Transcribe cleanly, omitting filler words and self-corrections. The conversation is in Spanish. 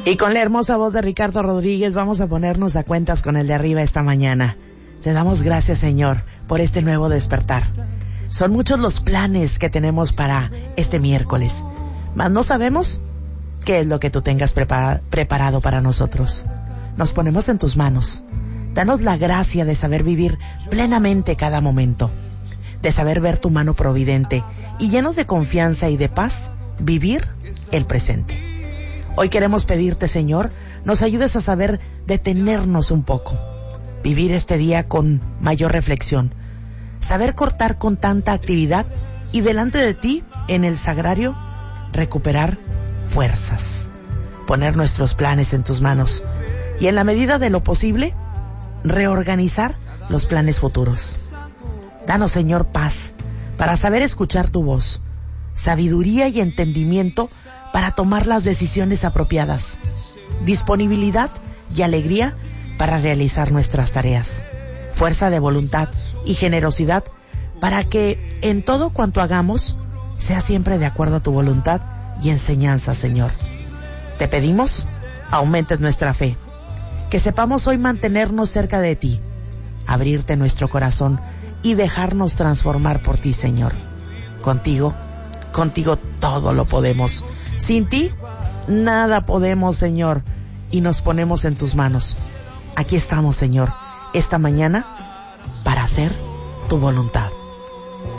Y con la hermosa voz de Ricardo Rodríguez vamos a ponernos a cuentas con el de arriba esta mañana. Te damos gracias, Señor, por este nuevo despertar. Son muchos los planes que tenemos para este miércoles, mas no sabemos qué es lo que tú tengas preparado para nosotros. Nos ponemos en tus manos. Danos la gracia de saber vivir plenamente cada momento, de saber ver tu mano providente y llenos de confianza y de paz, vivir el presente. Hoy queremos pedirte, Señor, nos ayudes a saber detenernos un poco, vivir este día con mayor reflexión, saber cortar con tanta actividad y delante de ti, en el sagrario, recuperar fuerzas, poner nuestros planes en tus manos y en la medida de lo posible, reorganizar los planes futuros. Danos, Señor, paz para saber escuchar tu voz, sabiduría y entendimiento para tomar las decisiones apropiadas, disponibilidad y alegría para realizar nuestras tareas, fuerza de voluntad y generosidad para que en todo cuanto hagamos sea siempre de acuerdo a tu voluntad y enseñanza, Señor. Te pedimos, aumentes nuestra fe, que sepamos hoy mantenernos cerca de ti, abrirte nuestro corazón y dejarnos transformar por ti, Señor. Contigo todo lo podemos. Sin ti, nada podemos, Señor, y nos ponemos en tus manos. Aquí estamos, Señor, esta mañana para hacer tu voluntad.